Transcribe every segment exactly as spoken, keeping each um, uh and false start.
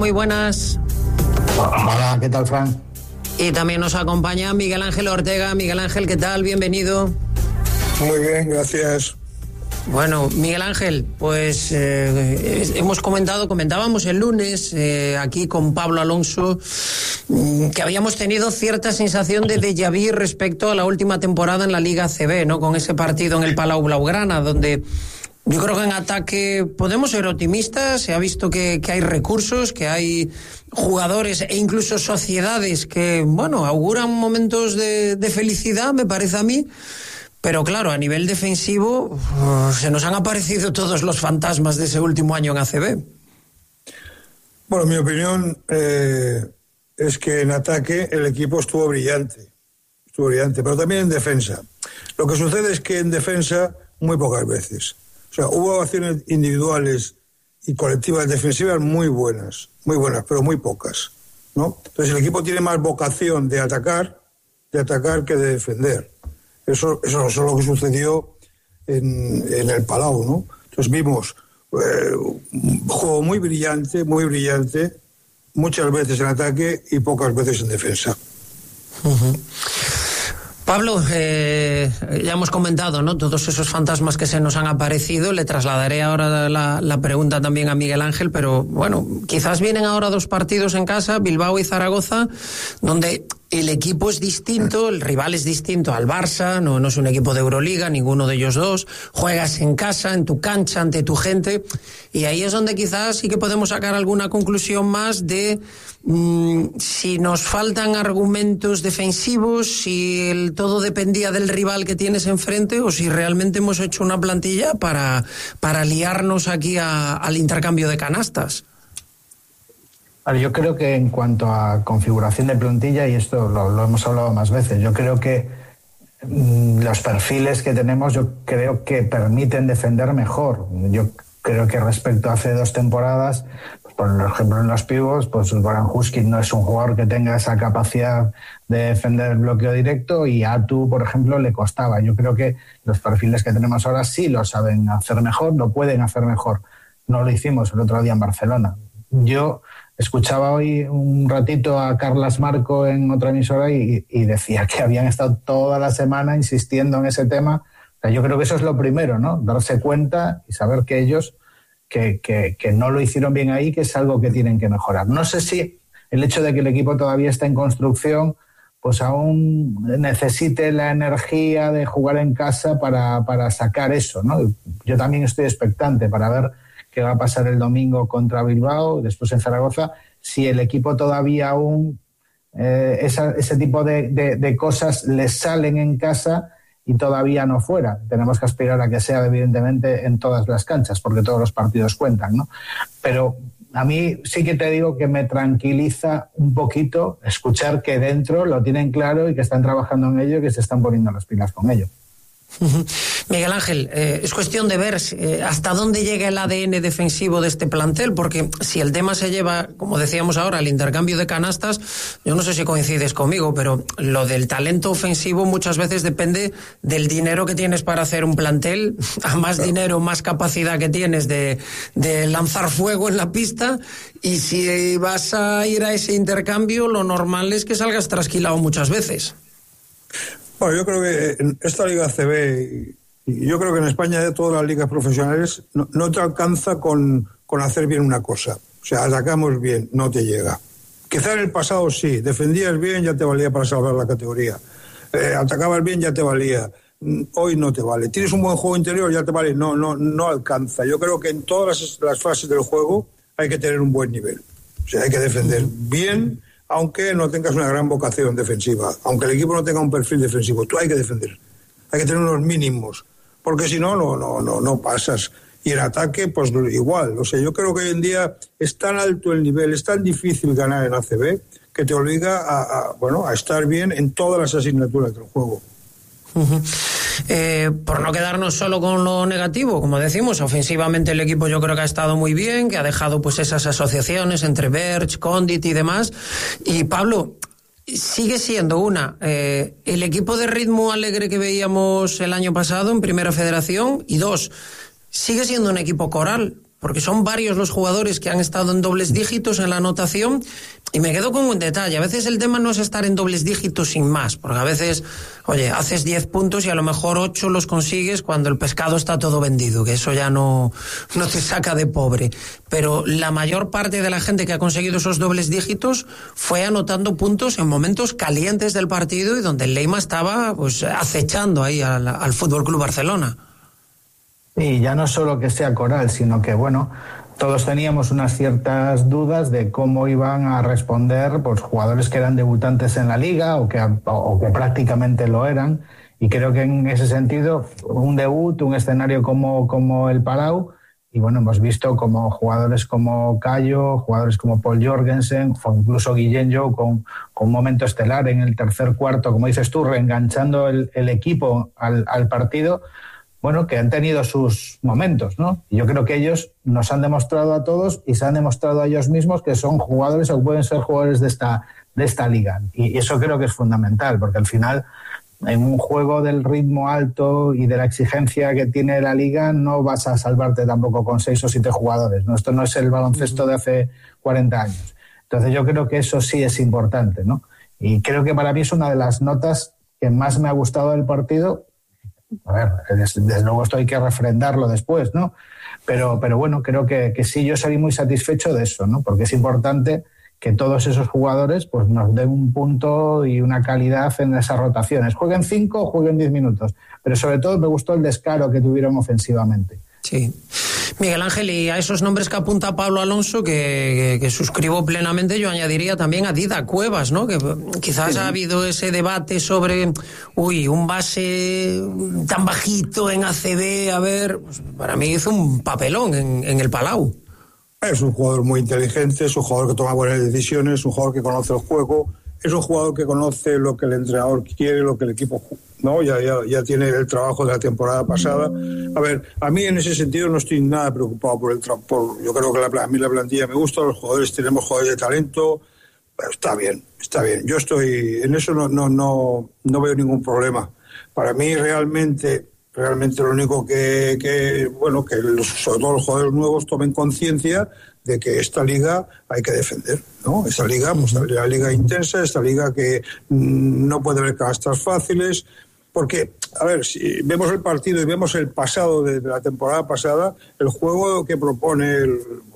Muy buenas. Hola, ¿qué tal, Fran? Y también nos acompaña Miguel Ángel Ortega. Miguel Ángel, ¿qué tal? Bienvenido. Muy bien, gracias. Bueno, Miguel Ángel, pues eh, hemos comentado, comentábamos el lunes eh, aquí con Pablo Alonso que habíamos tenido cierta sensación de déjà vu respecto a la última temporada en la Liga A C B, ¿no? Con ese partido en el Palau Blaugrana, donde yo creo que en ataque podemos ser optimistas. Se ha visto que, que hay recursos, que hay jugadores e incluso sociedades que, bueno, auguran momentos de, de felicidad, me parece a mí. Pero claro, a nivel defensivo uh, se nos han aparecido todos los fantasmas de ese último año en A C B. Bueno, mi opinión eh, es que en ataque el equipo estuvo brillante, estuvo brillante, pero también en defensa. Lo que sucede es que en defensa muy pocas veces. O sea, hubo acciones individuales y colectivas defensivas muy buenas, muy buenas, pero muy pocas, ¿no? Entonces el equipo tiene más vocación de atacar, de atacar que de defender. Eso, eso, eso es lo que sucedió en, en el Palau, ¿no? Entonces vimos eh, un juego muy brillante, muy brillante, muchas veces en ataque y pocas veces en defensa. Uh-huh. Pablo, eh, ya hemos comentado, ¿no?, todos esos fantasmas que se nos han aparecido. Le trasladaré ahora la, la pregunta también a Miguel Ángel, pero bueno, quizás vienen ahora dos partidos en casa, Bilbao y Zaragoza, donde el equipo es distinto, el rival es distinto al Barça, no, no es un equipo de Euroliga, ninguno de ellos dos. Juegas en casa, en tu cancha, ante tu gente, y ahí es donde quizás sí que podemos sacar alguna conclusión más de mmm, si nos faltan argumentos defensivos, si el todo dependía del rival que tienes enfrente, o si realmente hemos hecho una plantilla para, para liarnos aquí a, al intercambio de canastas. Yo creo que en cuanto a configuración de plantilla, y esto lo, lo hemos hablado más veces, yo creo que mmm, los perfiles que tenemos, yo creo que permiten defender mejor. Yo creo que respecto a hace dos temporadas, pues por ejemplo en los pivots, pues Goran Huskic no es un jugador que tenga esa capacidad de defender el bloqueo directo, y a Atu, por ejemplo, le costaba. Yo creo que los perfiles que tenemos ahora sí lo saben hacer mejor, lo pueden hacer mejor. No lo hicimos el otro día en Barcelona. Yo escuchaba hoy un ratito a Carlas Marco en otra emisora y, y decía que habían estado toda la semana insistiendo en ese tema. O sea, yo creo que eso es lo primero, ¿no? Darse cuenta y saber que ellos que, que, que no lo hicieron bien ahí, que es algo que tienen que mejorar. No sé si el hecho de que el equipo todavía está en construcción, pues aún necesite la energía de jugar en casa para, para sacar eso, ¿no? Yo también estoy expectante para ver qué va a pasar el domingo contra Bilbao, después en Zaragoza, si el equipo todavía aún eh, esa, ese tipo de, de, de cosas les salen en casa y todavía no fuera. Tenemos que aspirar a que sea, evidentemente, en todas las canchas, porque todos los partidos cuentan, ¿no? Pero a mí sí que te digo que me tranquiliza un poquito escuchar que dentro lo tienen claro y que están trabajando en ello y que se están poniendo las pilas con ello. Miguel Ángel, eh, es cuestión de ver eh, hasta dónde llega el A D N defensivo de este plantel, porque si el tema se lleva, como decíamos ahora, el intercambio de canastas, yo no sé si coincides conmigo, pero lo del talento ofensivo muchas veces depende del dinero que tienes para hacer un plantel. A más claro. dinero, más capacidad que tienes de, de lanzar fuego en la pista, y si vas a ir a ese intercambio, lo normal es que salgas trasquilado muchas veces. Bueno, yo creo que en esta Liga A C B, y yo creo que en España de todas las ligas profesionales, no, no te alcanza con, con hacer bien una cosa. O sea, atacamos bien, no te llega. Quizá en el pasado sí, defendías bien, ya te valía para salvar la categoría. Eh, atacabas bien, ya te valía. Hoy no te vale. Tienes un buen juego interior, ya te vale. No, no, no alcanza. Yo creo que en todas las, las fases del juego hay que tener un buen nivel. O sea, hay que defender bien, aunque no tengas una gran vocación defensiva, aunque el equipo no tenga un perfil defensivo, tú hay que defender, hay que tener unos mínimos, porque si no, no, no, no, no pasas. Y en ataque, pues igual. O sea, yo creo que hoy en día es tan alto el nivel, es tan difícil ganar en A C B, que te obliga a, a, bueno, a estar bien en todas las asignaturas del juego. Uh-huh. Eh, por no quedarnos solo con lo negativo, como decimos, ofensivamente el equipo yo creo que ha estado muy bien, que ha dejado pues esas asociaciones entre Berch, Condit y demás. Y Pablo, sigue siendo una eh, el equipo de ritmo alegre que veíamos el año pasado en Primera Federación, y dos, sigue siendo un equipo coral. porque son varios los jugadores que han estado en dobles dígitos en la anotación, y me quedo con un detalle. A veces el tema no es estar en dobles dígitos sin más, porque a veces, oye, haces diez puntos y a lo mejor ocho los consigues cuando el pescado está todo vendido, que eso ya no, no te saca de pobre. Pero la mayor parte de la gente que ha conseguido esos dobles dígitos fue anotando puntos en momentos calientes del partido y donde el Leima estaba pues acechando ahí al, al Fútbol Club Barcelona. Y ya no solo que sea Coral, sino que, bueno, todos teníamos unas ciertas dudas de cómo iban a responder pues, jugadores que eran debutantes en la Liga o que, o que prácticamente lo eran. Y creo que en ese sentido, un debut, un escenario como, como el Palau, y bueno, hemos visto como jugadores como Cayo, jugadores como Paul Jorgensen, o incluso Guillén Jou con, con un momento estelar en el tercer cuarto, como dices tú, reenganchando el, el equipo al, al partido. Bueno, que han tenido sus momentos, ¿no? Y yo creo que ellos nos han demostrado a todos y se han demostrado a ellos mismos que son jugadores o pueden ser jugadores de esta, de esta liga. Y eso creo que es fundamental, porque al final, en un juego del ritmo alto y de la exigencia que tiene la liga, no vas a salvarte tampoco con seis o siete jugadores, ¿no? Esto no es el baloncesto de hace cuarenta años. Entonces yo creo que eso sí es importante, ¿no? Y creo que para mí es una de las notas que más me ha gustado del partido. A ver, desde, desde luego esto hay que refrendarlo después, ¿no? Pero, pero bueno, creo que, que sí, yo salí muy satisfecho de eso, ¿no? Porque es importante que todos esos jugadores pues nos den un punto y una calidad en esas rotaciones. Jueguen cinco o jueguen diez minutos. Pero sobre todo me gustó el descaro que tuvieron ofensivamente. Sí. Miguel Ángel, y a esos nombres que apunta Pablo Alonso, que, que, que suscribo plenamente, yo añadiría también a Dida Cuevas, ¿no? Que quizás sí. Ha habido ese debate sobre, uy, un base tan bajito en A C B, a ver, pues para mí hizo un papelón en, en el Palau. Es un jugador muy inteligente, es un jugador que toma buenas decisiones, es un jugador que conoce el juego, es un jugador que conoce lo que el entrenador quiere, lo que el equipo, ¿no? Ya, ya, ya tiene el trabajo de la temporada pasada. A ver, a mí en ese sentido no estoy nada preocupado por el trabajo. Por, yo creo que la, a mí la plantilla me gusta, los jugadores, tenemos jugadores de talento, pero está bien, está bien. Yo estoy, en eso no, no, no, no veo ningún problema. Para mí realmente, realmente lo único que, que bueno, que los, sobre todo los jugadores nuevos tomen conciencia de que esta liga hay que defender, ¿no? Esta liga, pues la liga intensa, esta liga que mmm, no puede haber canastas fáciles, porque, a ver, si vemos el partido y vemos el pasado de, de la temporada pasada, el juego que propone el,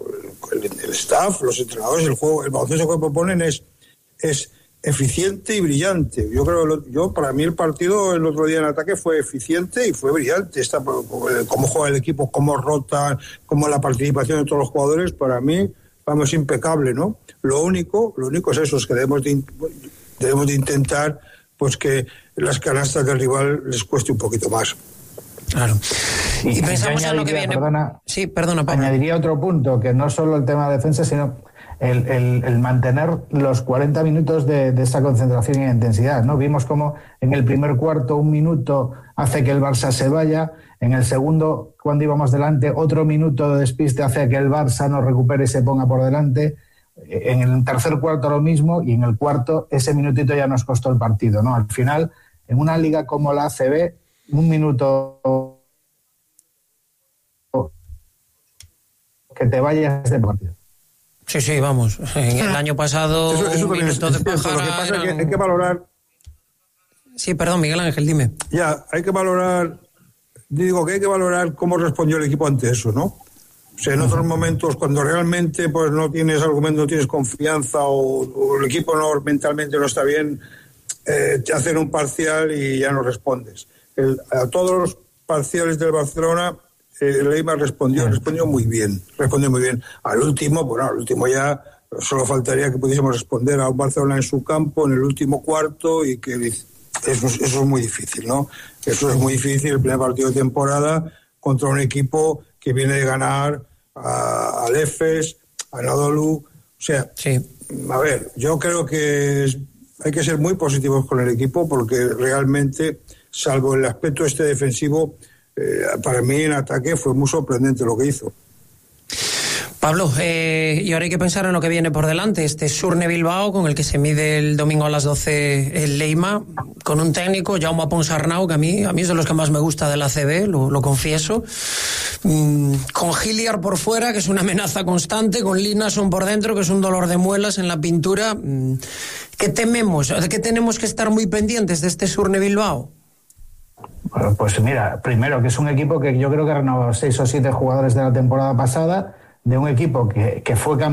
el, el staff, los entrenadores, el juego, el baloncesto que proponen es, es eficiente y brillante. Yo creo, yo para mí el partido el otro día en ataque fue eficiente y fue brillante. Esta, cómo juega el equipo, cómo rota, cómo la participación de todos los jugadores, para mí, vamos, impecable, ¿no? Lo único, lo único es eso, es que debemos de, debemos de intentar, pues que las canastas del rival les cueste un poquito más. Claro. Y, y pensamos en lo que viene. Perdona, sí, perdona, Pablo. Añadiría otro punto, que no solo el tema de defensa, sino El, el, el mantener los cuarenta minutos de, de esa concentración y intensidad, ¿no? Vimos como en el primer cuarto un minuto hace que el Barça se vaya, en el segundo, cuando íbamos delante, otro minuto de despiste hace que el Barça no recupere y se ponga por delante, en el tercer cuarto lo mismo, y en el cuarto ese minutito ya nos costó el partido, ¿no? Al final, en una liga como la A C B, un minuto que te vayas de partido. Sí, sí, vamos. En el año pasado, eso, eso un minuto de Pájara... Lo que pasa es que hay que valorar... Sí, perdón, Miguel Ángel, dime. Ya, hay que valorar... Digo que hay que valorar cómo respondió el equipo ante eso, ¿no? O sea, en otros momentos, cuando realmente pues no tienes argumento, no tienes confianza o, o el equipo no mentalmente no está bien, eh, te hacen un parcial y ya no respondes. El, a todos los parciales del Barcelona... el Leima respondió, respondió muy bien, respondió muy bien. Al último, bueno, al último ya solo faltaría que pudiésemos responder a un Barcelona en su campo en el último cuarto y que eso, eso es muy difícil, ¿no? Eso es muy difícil, el primer partido de temporada contra un equipo que viene de ganar a, al Efes, a Anadolu, o sea, sí. A ver, yo creo que es, hay que ser muy positivos con el equipo porque realmente, salvo el aspecto este defensivo, Eh, para mí en ataque fue muy sorprendente lo que hizo. Pablo, eh, y ahora hay que pensar en lo que viene por delante. Este Surne Bilbao, con el que se mide el domingo a las doce el Leima, con un técnico, Jaume Ponsarnau, que a mí, a mí es de los que más me gusta de la A C B, lo, lo confieso. Mm, con Hilliard por fuera, que es una amenaza constante, con Linason por dentro, que es un dolor de muelas en la pintura. Mm, ¿Qué tememos? ¿De qué tenemos que estar muy pendientes de este Surne Bilbao? Bueno, pues mira, primero que es un equipo que yo creo que ha renovado seis o siete jugadores de la temporada pasada, de un equipo que, que fue campeón